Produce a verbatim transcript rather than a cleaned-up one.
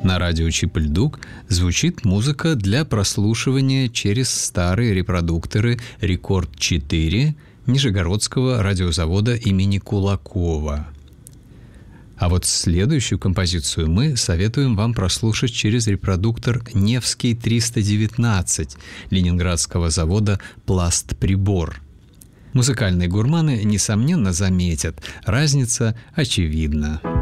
На радио Чип-Ль-Дук звучит музыка для прослушивания через старые репродукторы «Рекорд четыре» Нижегородского радиозавода имени Кулакова. А вот следующую композицию мы советуем вам прослушать через репродуктор «Невский триста девятнадцать» ленинградского завода «Пластприбор». Музыкальные гурманы, несомненно, заметят, разница очевидна.